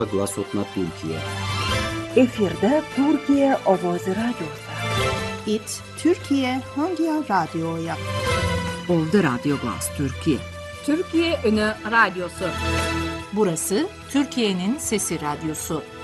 Glasotna Türkiye. Efirde Türkiye Ovozi Radyosu. It Türkiye Hangi Radyo'ya? Oldu Radyo Glas Türkiye. Türkiye Ünü Radyosu. Burası Türkiye'nin Sesi Radyosu.